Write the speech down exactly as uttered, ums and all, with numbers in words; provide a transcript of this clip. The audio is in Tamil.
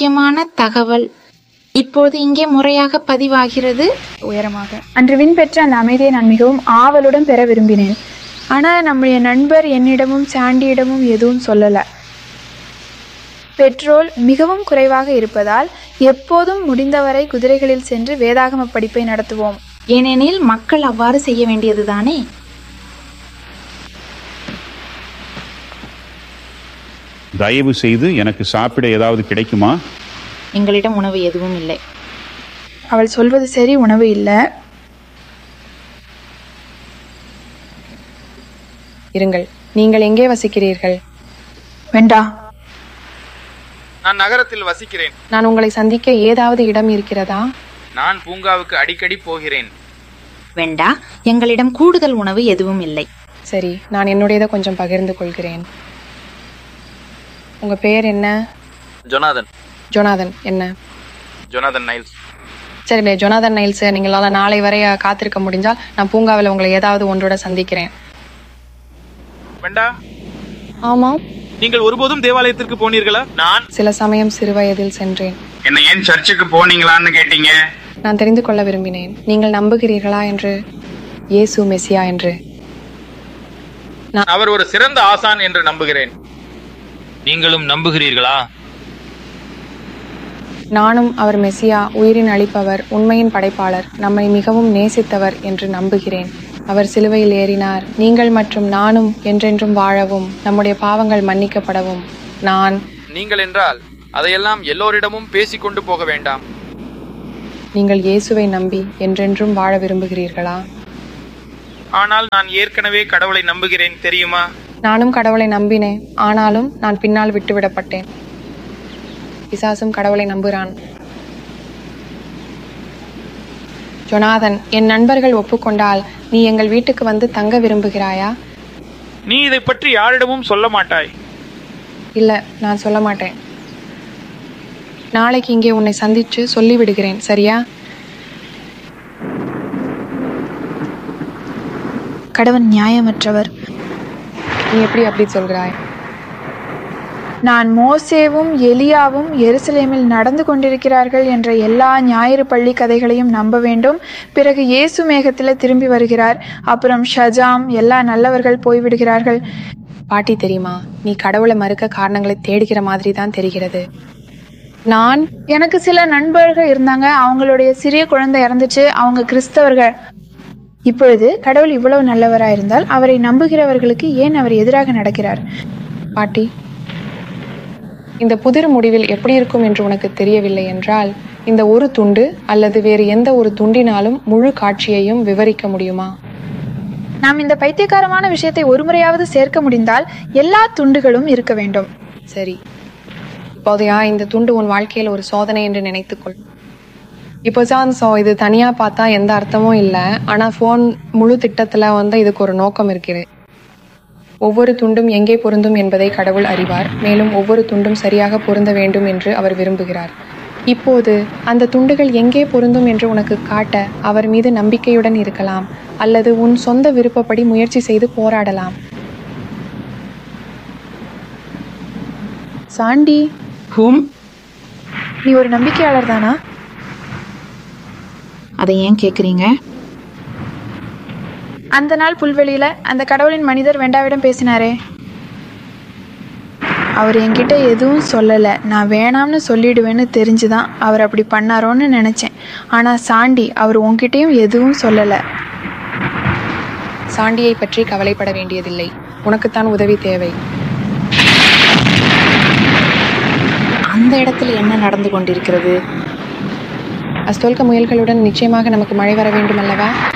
முக்கியமான தகவல் இப்போது இங்கே முறையாக பதிவாகிறது. உயரமாக அன்று வின் பெற்ற அந்த அமைதியை நான் மிகவும் ஆவலுடன் பெற விரும்பினேன். ஆனால் நம்முடைய நண்பர் என்னிடமும் சாண்டியிடமும் எதுவும் சொல்லலை. பெட்ரோல் மிகவும் குறைவாக இருப்பதால் எப்போதும் முடிந்தவரை குதிரைகளில் சென்று வேதாகம படிப்பை நடத்துவோம். ஏனெனில் மக்கள் அவ்வாறு செய்ய வேண்டியதுதானே. தயவு செய்து எனக்கு சாப்பிட ஏதாவது கிடைக்குமா? எங்களிடம் உணவு எதுவும் இல்லை. அவள் சொல்வது சரி, உணவு இல்லை. இருங்கள், நீங்கள் எங்கே வசிக்கிறீர்கள்? வேண்டா, நான் நகரத்தில் வசிக்கிறேன். நான் உங்களை சந்திக்க ஏதாவது இடம் இருக்கிறதா? நான் பூங்காவுக்கு அடிக்கடி போகிறேன். வேண்டா, எங்களிடம் கூடுதல் உணவு எதுவும் இல்லை. சரி, நான் என்னுடையதை கொஞ்சம் பகிர்ந்து கொள்கிறேன். உங்க பெயர் என்ன? ஜொனாதன். ஜொனாதன் என்ன? Jonathan Niles. சரி ஜொனாதன் நைல்ஸ், நீங்களால நாளை வரை காத்திருக்க முடிஞ்சால் நான் பூங்காவில் உங்களை ஏதாவது ஒன்றோட சந்திக்கிறேன். வேண்டா. ஆமாம். நீங்கள் ஒருபோதும் தேவாலயத்திற்கு போனீர்களா? நான் சில சமயம் சிறுவயதில் சென்றேன். என்ன ஏன் சர்ச்சுக்கு போனீங்களான்னு கேட்டீங்க? நான் தெரிந்து கொள்ள விரும்பினேன், நீங்கள் நம்புகிறீர்களா என்று, இயேசு மெசியா என்று. அவர் ஒரு சிறந்த ஆசான் என்று நம்புகிறேன். நீங்களும் நம்புகிறீர்களா? நானும் அவர் மெசியா, உயிரின் அளிப்பவர், உண்மையின் படைப்பாளர், நம்மை மிகவும் நேசித்தவர் என்று நம்புகிறேன். அவர் சிலுவையில் ஏறினார், நீங்கள் மற்றும் நானும் என்றென்றும் வாழவும், நம்முடைய பாவங்கள் மன்னிக்கப்படவும். நான் நீங்கள் என்றால் அதையெல்லாம் எல்லோரிடமும் பேசிக்கொண்டு போக வேண்டாம். நீங்கள் இயேசுவை நம்பி என்றென்றும் வாழ விரும்புகிறீர்களா? ஆனால் நான் ஏற்கனவே கடவுளை நம்புகிறேன் தெரியுமா? நானும் கடவுளை நம்பினேன், ஆனாலும் நான் பின்னால் விட்டுவிடப்பட்டேன். பிசாசும் கடவுளை நம்புகிறான். ஜொனாதன், என் நண்பர்கள் ஒப்புக்கொண்டால் நீ எங்கள் வீட்டுக்கு வந்து தங்க விரும்புகிறாயா? நீ இதை பற்றி யாரிடமும் சொல்ல மாட்டாய். இல்ல, நான் சொல்ல மாட்டேன். நாளைக்கு இங்கே உன்னை சந்திச்சு சொல்லி விடுகிறேன், சரியா? கடவுள் நியாயமற்றவர். நீ எப்படி அப்படி சொல்கிறாய்? நான் மோசேவும் எலியாவும் எருசலேமில் நடந்து கொண்டிருக்கிறார்கள் என்ற எல்லா ஞாயிறு பள்ளி கதைகளையும் நம்ப வேண்டும். பிறகு இயேசு மேகத்தில் திரும்பி வருகிறார். அப்புறம் ஷஜாம், எல்லா நல்லவர்கள் போய்விடுகிறார்கள். பாட்டி, தெரியுமா, நீ கடவுளை மறுக்க காரணங்களை தேடுகிற மாதிரி தான் தெரிகிறது. நான் எனக்கு சில நண்பர்கள் இருந்தாங்க, அவங்களுடைய சிறிய குழந்தை இறந்துச்சு, அவங்க கிறிஸ்தவர்கள். இப்பொழுது கடவுள் இவ்வளவு நல்லவராயிருந்தால் அவரை நம்புகிறவர்களுக்கு ஏன் அவர் எதிராக நடக்கிறார்? பாட்டி, இந்த புதிர் முடிவில் எப்படி இருக்கும் என்று உனக்கு தெரியவில்லை என்றால், இந்த ஒரு துண்டு அல்லது வேறு எந்த ஒரு துண்டினாலும் முழு காட்சியையும் விவரிக்க முடியுமா? நாம் இந்த பைத்தியக்காரமான விஷயத்தை ஒருமுறையாவது சேர்க்க முடிந்தால் எல்லா துண்டுகளும் இருக்க வேண்டும். சரி, இப்போதையா இந்த துண்டு உன் வாழ்க்கையில் ஒரு சோதனை என்று நினைத்துக்கொள். இப்போதான் சோ இது தனியா பார்த்தா எந்த அர்த்தமும் இல்லை, ஆனா போன் முழு திட்டத்துல வந்து இதுக்கு ஒரு நோக்கம் இருக்கிறது. ஒவ்வொரு துண்டும் எங்கே பொருந்தும் என்பதை கடவுள் அறிவார், மேலும் ஒவ்வொரு துண்டும் சரியாக பொருந்த வேண்டும் என்று அவர் விரும்புகிறார். இப்போது அந்த துண்டுகள் எங்கே பொருந்தும் என்று உனக்கு காட்ட அவர் மீது நம்பிக்கையுடன் இருக்கலாம், அல்லது உன் சொந்த விருப்பப்படி முயற்சி செய்து போராடலாம். சாண்டி, ஹூம், நீ ஒரு நம்பிக்கையாளர் தானா? அதை ஏன் கேக்குறீங்க? அந்த நாள் புல்வெளியில அந்த கடவுளின் மனிதர் வெண்டாவிடம் பேசினாரே, அவர் என்கிட்ட எதுவும் சொல்லலை. நான் வேணாம்னு சொல்லிடுவேன்னு தெரிஞ்சுதான் அவர் அப்படி பண்ணாரோன்னு நினைச்சேன். ஆனா சாண்டி, அவர் உன்கிட்டயும் எதுவும் சொல்லலை. சாண்டியை பற்றி கவலைப்பட வேண்டியதில்லை, உனக்குத்தான் உதவி தேவை. அந்த இடத்துல என்ன நடந்து கொண்டிருக்கிறது? அஸ்தோல்க முயல்களுடன் நிச்சயமாக நமக்கு மழை வர வேண்டும் அல்லவா?